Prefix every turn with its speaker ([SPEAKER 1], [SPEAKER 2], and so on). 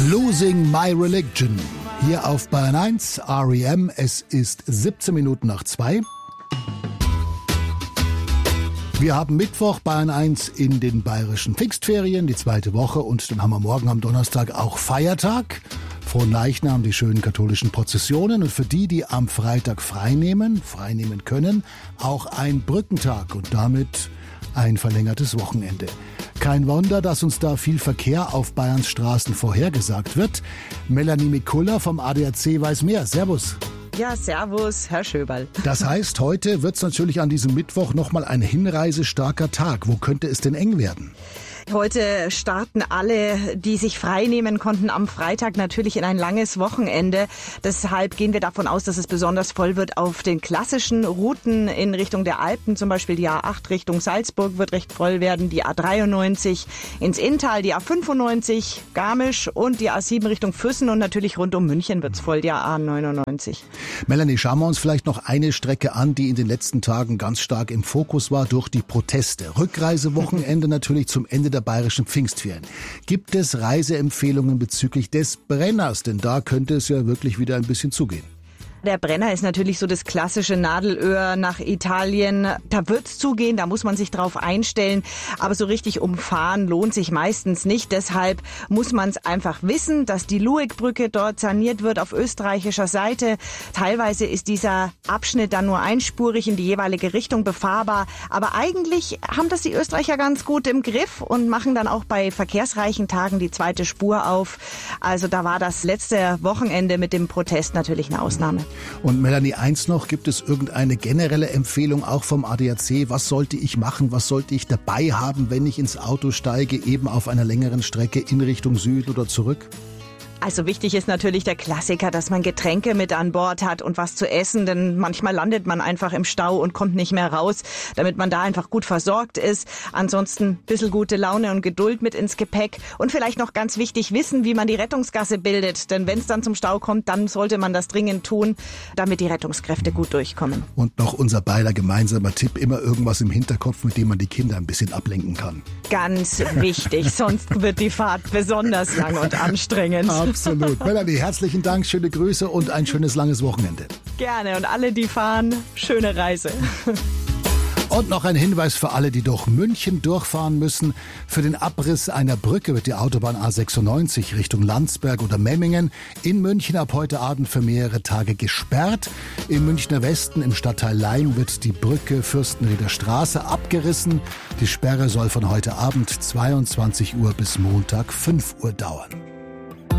[SPEAKER 1] Losing My Religion. Hier auf Bayern 1, R.E.M. Es ist 17 Minuten nach 2. Wir haben Mittwoch, Bayern 1 in den bayerischen Pfingstferien, die zweite Woche. Und dann haben wir morgen am Donnerstag auch Feiertag. Frohen Leichnam, die schönen katholischen Prozessionen. Und für die am Freitag freinehmen können, auch ein Brückentag und damit ein verlängertes Wochenende. Kein Wunder, dass uns da viel Verkehr auf Bayerns Straßen vorhergesagt wird. Melanie Mikulla vom ADAC weiß mehr. Servus.
[SPEAKER 2] Ja, servus, Herr Schöberl.
[SPEAKER 1] Das heißt, heute wird es natürlich an diesem Mittwoch nochmal ein hinreisestarker Tag. Wo könnte es denn eng werden?
[SPEAKER 2] Heute starten alle, die sich frei nehmen konnten, am Freitag natürlich in ein langes Wochenende. Deshalb gehen wir davon aus, dass es besonders voll wird auf den klassischen Routen in Richtung der Alpen. Zum Beispiel die A8 Richtung Salzburg wird recht voll werden, die A93 ins Inntal, die A95 Garmisch und die A7 Richtung Füssen und natürlich rund um München wird's voll, die A99.
[SPEAKER 1] Melanie, schauen wir uns vielleicht noch eine Strecke an, die in den letzten Tagen ganz stark im Fokus war durch die Proteste. Rückreisewochenende natürlich zum Ende der bayerischen Pfingstferien. Gibt es Reiseempfehlungen bezüglich des Brenners? Denn da könnte es ja wirklich wieder ein bisschen zugehen.
[SPEAKER 2] Der Brenner ist natürlich so das klassische Nadelöhr nach Italien. Da wird's zugehen, da muss man sich drauf einstellen. Aber so richtig umfahren lohnt sich meistens nicht. Deshalb muss man es einfach wissen, dass die Luegbrücke dort saniert wird auf österreichischer Seite. Teilweise ist dieser Abschnitt dann nur einspurig in die jeweilige Richtung befahrbar. Aber eigentlich haben das die Österreicher ganz gut im Griff und machen dann auch bei verkehrsreichen Tagen die zweite Spur auf. Also da war das letzte Wochenende mit dem Protest natürlich eine Ausnahme.
[SPEAKER 1] Und Melanie, eins noch, gibt es irgendeine generelle Empfehlung auch vom ADAC? Was sollte ich machen, was sollte ich dabei haben, wenn ich ins Auto steige, eben auf einer längeren Strecke in Richtung Süden oder zurück?
[SPEAKER 2] Also wichtig ist natürlich der Klassiker, dass man Getränke mit an Bord hat und was zu essen, denn manchmal landet man einfach im Stau und kommt nicht mehr raus, damit man da einfach gut versorgt ist. Ansonsten ein bisschen gute Laune und Geduld mit ins Gepäck und vielleicht noch ganz wichtig wissen, wie man die Rettungsgasse bildet, denn wenn es dann zum Stau kommt, dann sollte man das dringend tun, damit die Rettungskräfte gut durchkommen.
[SPEAKER 1] Und noch unser beider gemeinsamer Tipp, immer irgendwas im Hinterkopf, mit dem man die Kinder ein bisschen ablenken kann.
[SPEAKER 2] Ganz wichtig, sonst wird die Fahrt besonders lang und anstrengend.
[SPEAKER 1] Absolut. Melanie, herzlichen Dank, schöne Grüße und ein schönes langes Wochenende.
[SPEAKER 2] Gerne und alle, die fahren, schöne Reise.
[SPEAKER 1] Und noch ein Hinweis für alle, die durch München durchfahren müssen. Für den Abriss einer Brücke wird die Autobahn A96 Richtung Landsberg oder Memmingen in München ab heute Abend für mehrere Tage gesperrt. Im Münchner Westen im Stadtteil Laim wird die Brücke Fürstenrieder Straße abgerissen. Die Sperre soll von heute Abend 22 Uhr bis Montag 5 Uhr dauern.